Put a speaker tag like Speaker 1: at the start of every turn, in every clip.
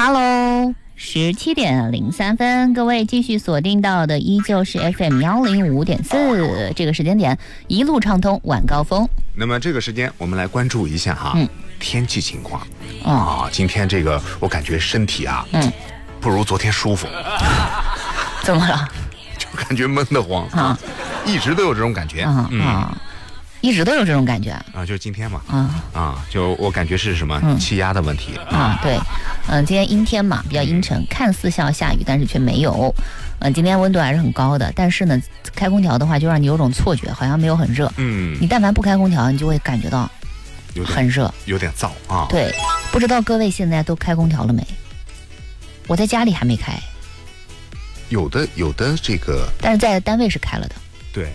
Speaker 1: Hello。17:03，各位继续锁定到的依旧是 FM105.4，这个时间点一路畅通晚高峰。
Speaker 2: 那么这个时间我们来关注一下哈，天气情况今天这个我感觉身体不如昨天舒服。
Speaker 1: 怎么了？
Speaker 2: 就感觉闷得慌一直都有这种感觉
Speaker 1: 一直都有这种感觉
Speaker 2: 就是今天嘛就我感觉是什么气压的问题
Speaker 1: 对，今天阴天嘛，比较阴沉，看似像要下雨，但是却没有。今天温度还是很高的，但是呢，开空调的话就让你有种错觉，好像没有很热。你但凡不开空调，你就会感觉到很热，
Speaker 2: 有点燥
Speaker 1: 对，不知道各位现在都开空调了没？我在家里还没开，
Speaker 2: 有的这个，
Speaker 1: 但是在单位是开了的。
Speaker 2: 对，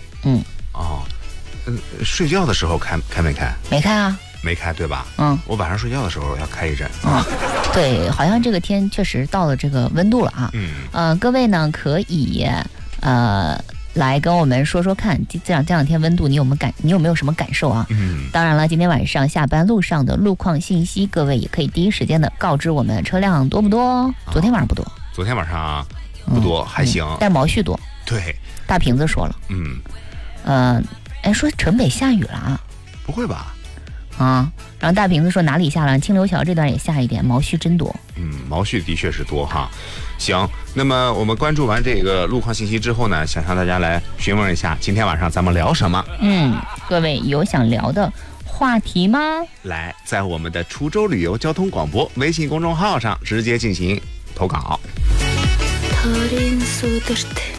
Speaker 2: 睡觉的时候开没开？没开啊。没开对吧？我晚上睡觉的时候要开一阵
Speaker 1: 对，好像这个天确实到了这个温度了各位呢可以来跟我们说说看，这两天温度你有没有什么感受啊？当然了，今天晚上下班路上的路况信息，各位也可以第一时间的告知我们车辆多不多？昨天晚上不多，
Speaker 2: 昨天晚上不多，还行，
Speaker 1: 但毛絮多。
Speaker 2: 对，
Speaker 1: 大瓶子说了，说城北下雨了
Speaker 2: 不会吧？
Speaker 1: 然后大瓶子说哪里下了？清流桥这段也下一点，毛絮真多。
Speaker 2: 毛絮的确是多哈。行，那么我们关注完这个路况信息之后呢，想向大家来询问一下，今天晚上咱们聊什么？
Speaker 1: 各位有想聊的话题吗？
Speaker 2: 来，在我们的滁州旅游交通广播微信公众号上直接进行投稿。